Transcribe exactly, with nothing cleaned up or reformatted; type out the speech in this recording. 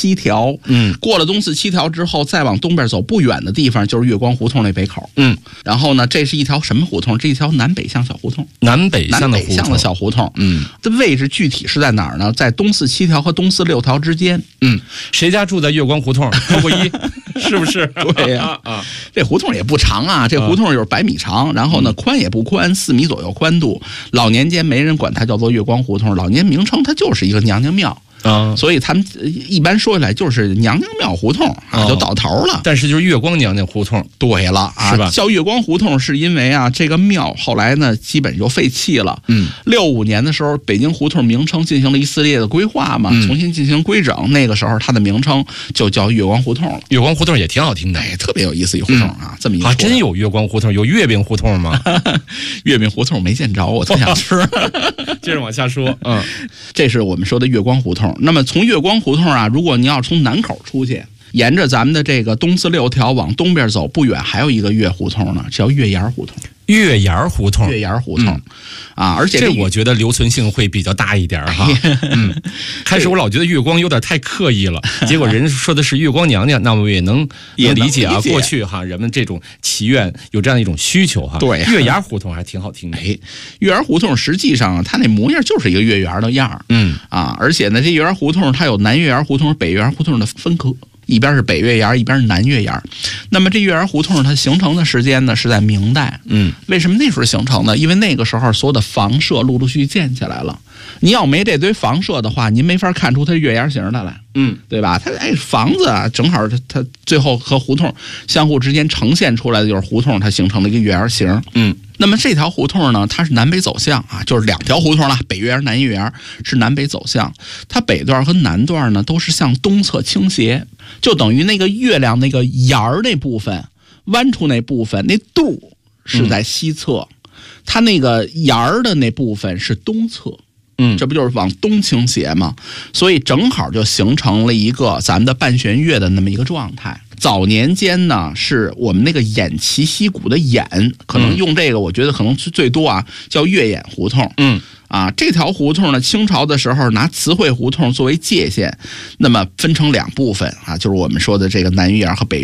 七条， 嗯， 过了东四七条之后，再往东边走不远的地方就是月光胡同那北口， 嗯， 然后呢，这是一条什么胡同？这一条南北向小胡同， 南北向的胡同， 南北向的小胡同， 嗯， 这位置具体是在哪儿呢？在东四七条和东四六条之间， 嗯，谁家住在月光胡同？扣过一，是不是？ 对呀、 啊，啊， 这胡同也不长啊，这胡同就是百米长，然后呢，宽也不宽，四米左右宽度。老年间没人管它叫做月光胡同，老年名称它就是一个娘娘庙。 啊， 所以他们一般说起来就是娘娘庙胡同啊，就到头了。 但是就是月光娘娘胡同， 对了啊， 是吧？ 叫月光胡同是因为啊，这个庙后来呢基本就废弃了。 嗯， 六五年的时候，北京胡同名称进行了一系列的规划嘛， 嗯、 重新进行规整。那个时候它的名称就叫月光胡同了。 月光胡同也挺好听的， 哎，特别有意思一胡同啊，嗯、这么一个啊，真有月光胡同，有月饼胡同吗？ 月饼胡同没见着，我特想吃。 接着往下说，嗯， 这是我们说的月光胡同。那么从月光胡同啊，如果你要从南口出去，沿着咱们的这个东四六条往东边走，不远还有一个月胡同呢，叫月牙胡同。 月牙胡同， 月牙胡同、嗯、啊，而且这我觉得留存性会比较大一点哈。嗯，开始我老觉得月光有点太刻意了，结果人说的是月光娘娘，那我也能也理解啊。过去哈，人们这种祈愿有这样一种需求哈。 对， 月牙胡同还挺好听的。 哎，月牙胡同实际上它那模样就是一个月牙的样儿。 嗯啊，而且呢，这月牙胡同它有南月牙胡同、北月牙胡同的分割。一边是北月牙，一边是南月牙。那么这月牙胡同它形成的时间呢是在明代。 嗯， 为什么那时候形成呢？因为那个时候所有的房舍陆陆续续建起来了。你要没这堆房舍的话，您没法看出它是月牙形的来。 嗯， 对吧？它哎，房子啊，正好它它最后和胡同相互之间呈现出来的就是胡同，它形成了一个月牙形。 嗯， 那么这条胡同呢，它是南北走向啊，就是两条胡同了，北月牙、南月牙是南北走向。它北段和南段呢都是向东侧倾斜，就等于那个月亮那个沿儿那部分弯出那部分那肚是在西侧，嗯、它那个沿儿的那部分是东侧。 嗯， 这不就是往东倾斜吗？所以正好就形成了一个咱们的半弦月的那么一个状态。早年间呢，是我们那个偃旗息鼓的偃，可能用这个，我觉得可能是最多啊，叫月偃胡同。 嗯。 啊，这条胡同呢，清朝的时候拿慈惠胡同作为界限，那么分成两部分啊，就是我们说的这个南月牙和北月牙。